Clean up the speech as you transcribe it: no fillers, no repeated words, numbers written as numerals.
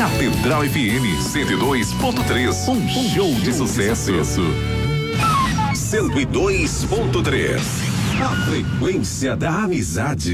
Catedral FM 102.3. Um show de sucesso. 102.3. A frequência da amizade.